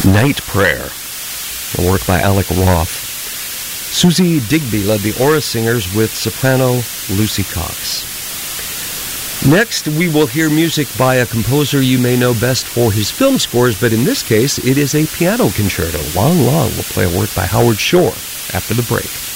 Night Prayer, a work by Alec Roth. Susie Digby led the Aura Singers with soprano Lucy Cox. Next, we will hear music by a composer you may know best for his film scores, but in this case, it is a piano concerto. Long, Long will play a work by Howard Shore after the break.